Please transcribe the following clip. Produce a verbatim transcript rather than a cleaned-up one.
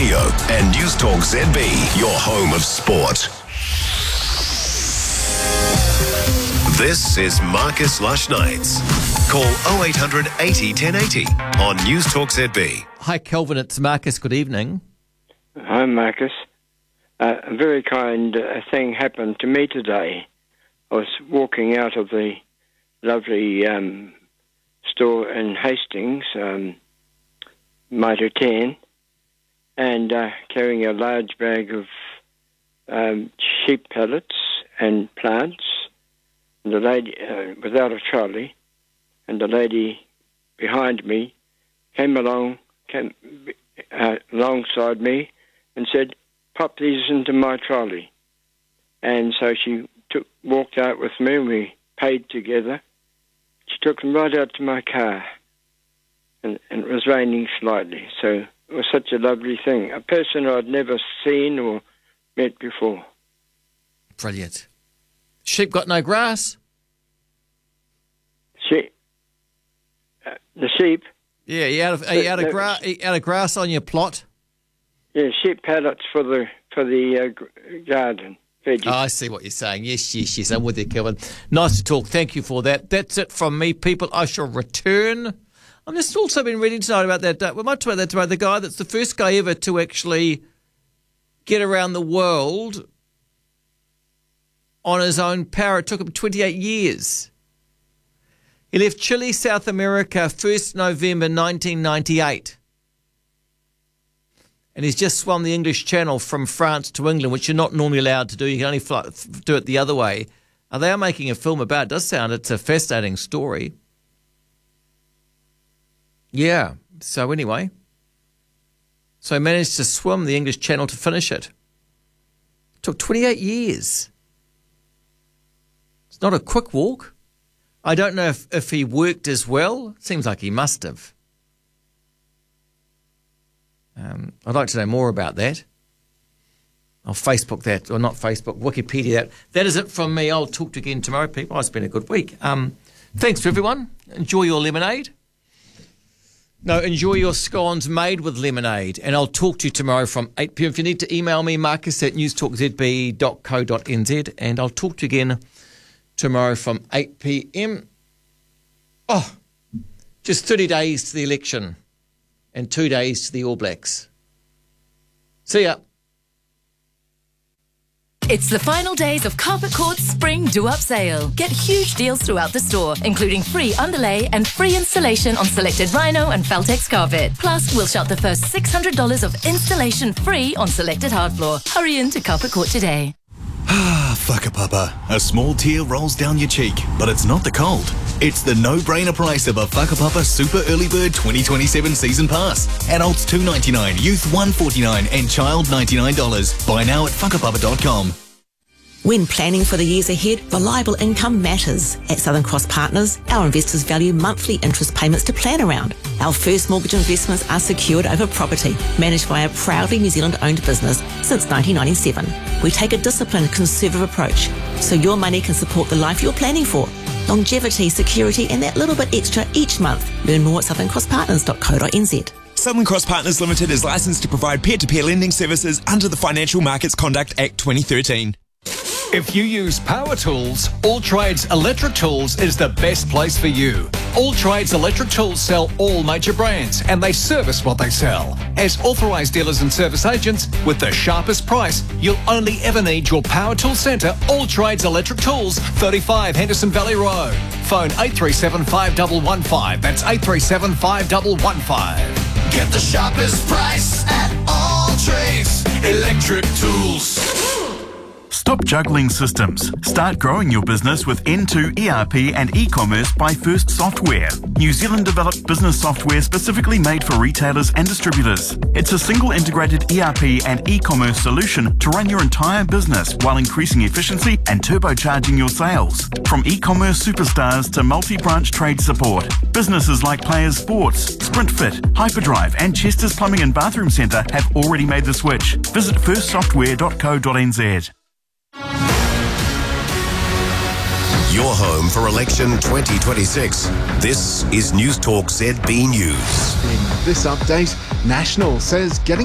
Radio and News Talk Z B, your home of sport. This is Marcus Lush Nights. Call oh eight hundred eighty ten eighty on News Talk Z B. Hi, Kelvin. It's Marcus. Good evening. Hi, Marcus. Uh, a very kind uh, thing happened to me today. I was walking out of the lovely um, store in Hastings, um, Mitre ten, and uh, carrying a large bag of um, sheep pellets and plants. And the lady, uh, without a trolley, and the lady behind me came along, came uh, alongside me, and said, "Pop these into my trolley." And so she took, walked out with me, and we paid together. She took them right out to my car, and, and it was raining slightly, so it was such a lovely thing. A person I'd never seen or met before. Brilliant. Sheep got no grass? She, uh, the sheep? Yeah, you out of, are you out of, gra- out of grass on your plot? Yeah, sheep pellets for the for the uh, g- garden. Veggies. Oh, I see what you're saying. Yes, yes, yes. I'm with you, Kelvin. Nice to talk. Thank you for that. That's it from me, people. I shall return. I've just also been reading tonight about that. Uh, we might talk about that tomorrow. The guy that's the first guy ever to actually get around the world on his own power. It took him twenty-eight years. He left Chile, South America, first of November nineteen ninety-eight. And he's just swum the English Channel from France to England, which you're not normally allowed to do. You can only fly, do it the other way. Uh, they are making a film about it. It does sound, it's a fascinating story. Yeah. So anyway. So he managed to swim the English Channel to finish it. It took twenty-eight years. It's not a quick walk. I don't know if, if he worked as well. Seems like he must have. Um, I'd like to know more about that. I'll Facebook that, or not Facebook, Wikipedia that. That is it from me. I'll talk to you again tomorrow, people. It's been a good week. Um, thanks to everyone. Enjoy your lemonade. No, enjoy your scones made with lemonade. And I'll talk to you tomorrow from eight p.m. If you need to email me, marcus at newstalk z b dot co dot n z. And I'll talk to you again tomorrow from eight p.m. Oh, just thirty days to the election. And two days to the All Blacks. See ya. It's the final days of Carpet Court's Spring Do-Up Sale. Get huge deals throughout the store, including free underlay and free installation on selected Rhino and Feltex carpet. Plus, we'll shop the first six hundred dollars of installation free on selected hard floor. Hurry in to Carpet Court today. Ah, whakapapa. A small tear rolls down your cheek, but it's not the cold. It's the no-brainer price of a Whakapapa Super Early Bird twenty twenty-seven Season Pass. Adults two dollars ninety-nine, youth one dollars forty-nine and child ninety-nine dollars. Buy now at whakapapa dot com. When planning for the years ahead, reliable income matters. At Southern Cross Partners, our investors value monthly interest payments to plan around. Our first mortgage investments are secured over property, managed by a proudly New Zealand-owned business since nineteen ninety-seven. We take a disciplined, conservative approach, so your money can support the life you're planning for. Longevity, security, and that little bit extra each month. Learn more at southern cross partners dot co dot n z. Southern Cross Partners Limited is licensed to provide peer-to-peer lending services under the Financial Markets Conduct Act twenty thirteen. If you use power tools, All Trades Electric Tools is the best place for you. All Trades Electric Tools sell all major brands and they service what they sell. As authorised dealers and service agents, with the sharpest price, you'll only ever need your Power Tool Centre, All Trades Electric Tools, thirty-five Henderson Valley Road. Phone eight three seven five one one five. That's eight three seven five one one five. Get the sharpest price at All Trades Electric Tools. Stop juggling systems. Start growing your business with N two E R P and e-commerce by First Software. New Zealand-developed business software specifically made for retailers and distributors. It's a single integrated E R P and e-commerce solution to run your entire business while increasing efficiency and turbocharging your sales. From e-commerce superstars to multi-branch trade support, businesses like Players Sports, SprintFit, Hyperdrive and Chester's Plumbing and Bathroom Centre have already made the switch. Visit first software dot co dot n z. Your home for election twenty twenty-six. This is News Talk Z B News. In this update, National says getting